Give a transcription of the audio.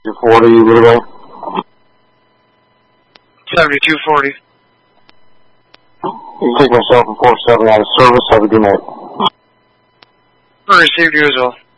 240, you good away? 7240. You can take myself and 47 out of service. Have a good night. Received you as well.